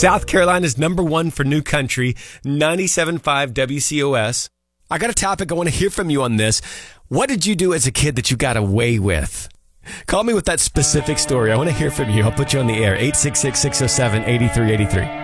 South Carolina's #1 for new country, 97.5 WCOS. I got a topic. I want to hear from you on this. What did you do as a kid that you got away with? Call me with that specific story. I want to hear from you. I'll put you on the air. 866-607-8383.